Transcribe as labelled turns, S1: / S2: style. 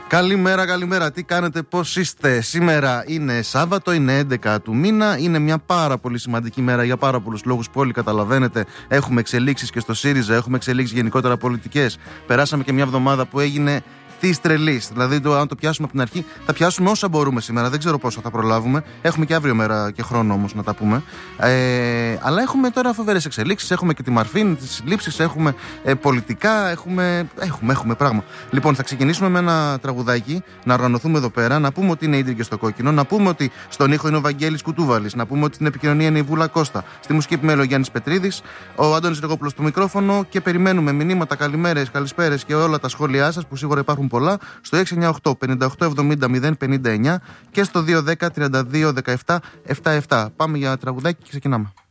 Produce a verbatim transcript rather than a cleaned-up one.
S1: Καλημέρα, καλημέρα. Τι κάνετε, πώς είστε? Σήμερα είναι Σάββατο, είναι έντεκα του μήνα. Είναι μια πάρα πολύ σημαντική μέρα για πάρα πολλούς λόγους που όλοι καταλαβαίνετε. Έχουμε εξελίξεις και στο ΣΥΡΙΖΑ, έχουμε εξελίξεις γενικότερα πολιτικές. Περάσαμε και μια εβδομάδα που έγινε τη τρελή. Δηλαδή, το, αν το πιάσουμε από την αρχή, θα πιάσουμε όσα μπορούμε σήμερα. Δεν ξέρω πόσο θα προλάβουμε. Έχουμε και αύριο μέρα και χρόνο όμως να τα πούμε. Ε, αλλά έχουμε τώρα φοβερές εξελίξεις. Έχουμε και τη Μαρφίν, τις συλλήψεις, έχουμε ε, πολιτικά, έχουμε, έχουμε, έχουμε πράγμα. Λοιπόν, θα ξεκινήσουμε με ένα τραγουδάκι, να οργανωθούμε εδώ πέρα, να πούμε ότι είναι Ίντρικες στο κόκκινο, να πούμε ότι στον ήχο είναι ο Βαγγέλης Κουτούβαλης, να πούμε ότι στην επικοινωνία είναι η Βούλα Κώστα, στη μουσική επιμέλεια ο Γιάννης Πετρίδης, ο Αντώνης Ρεγόπουλος στο μικρόφωνο και περιμένουμε μηνύματα, καλημέρες, καλησπέρες και όλα τα σχόλιά σας που σίγουρα υπάρχουν πολλά στο έξι εννιά οκτώ πέντε οκτώ εβδομήντα μηδέν πενήντα εννιά και στο δύο ένα μηδέν τριάντα δύο δεκαεπτά εβδομήντα επτά. Πάμε για τραγουδάκι και ξεκινάμε.